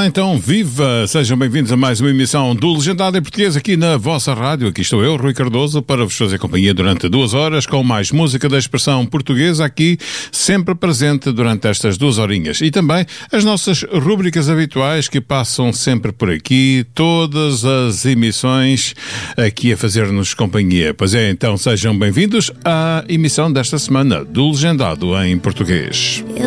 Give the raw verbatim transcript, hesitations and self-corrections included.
Ora então, viva! Sejam bem-vindos a mais uma emissão do Legendado em Português aqui na vossa rádio. Aqui estou eu, Rui Cardoso, para vos fazer companhia durante duas horas com mais música da expressão portuguesa aqui, sempre presente durante estas duas horinhas. E também as nossas rúbricas habituais que passam sempre por aqui, todas as emissões aqui a fazer-nos companhia. Pois é, então sejam bem-vindos à emissão desta semana do Legendado em Português.